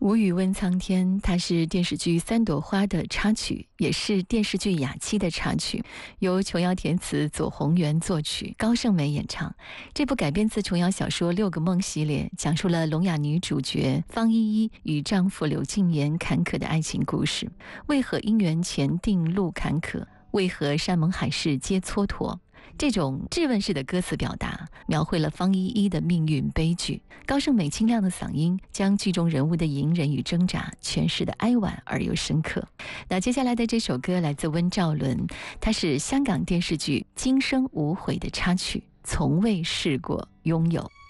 无语问苍天，它是电视剧《三朵花》的插曲，也是电视剧《雅妻》的插曲，由琼瑶填词，左宏元作曲，高胜美演唱。这部改编自琼瑶小说《六个梦》系列，讲述了聋哑女主角方依依与丈夫柳敬言坎坷的爱情故事。为何姻缘前定路坎坷？为何山盟海誓皆蹉跎？这种质问式的歌词表达，描绘了方依依的命运悲剧。高胜美清亮的嗓音，将剧中人物的隐忍与挣扎诠释得哀婉而又深刻。那接下来的这首歌来自温兆伦，它是香港电视剧《今生无悔》的插曲，从未试过拥有。